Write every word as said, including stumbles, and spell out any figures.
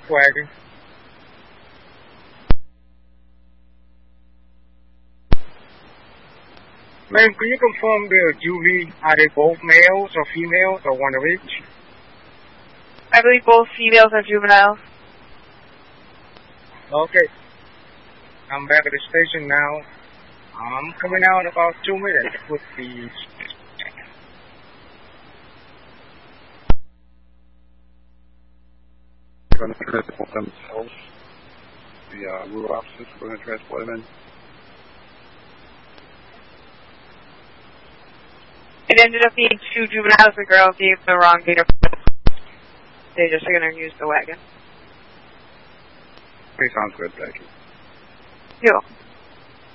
wagon. Ma'am, can you confirm the juvie, are they both males or females or one of each? I believe both females are juveniles. Okay. I'm back at the station now. I'm coming out in about two minutes with the... We're going to transport themselves. The uh, rural officers, we're going to transport them in. It ended up being two juveniles. The girl gave the wrong date of birth. They just are going to use the wagon. Okay, sounds good. Thank you. You're welcome.